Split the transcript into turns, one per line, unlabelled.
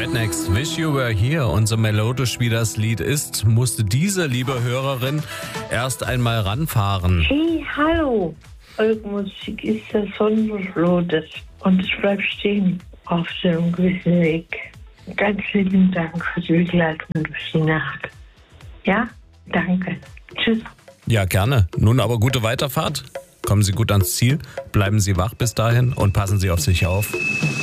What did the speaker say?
Rednecks, Wish You Were Here. Und so melodisch wie das Lied ist, musste diese liebe Hörerin erst einmal ranfahren.
Hey, hallo. Eure Musik ist das Sonnenflotes und es bleibt stehen auf so einem gewissen Weg. Ganz lieben Dank für die Begleitung durch die Nacht. Ja, danke. Tschüss.
Ja, gerne. Nun aber gute Weiterfahrt. Kommen Sie gut ans Ziel, bleiben Sie wach bis dahin und passen Sie auf sich auf.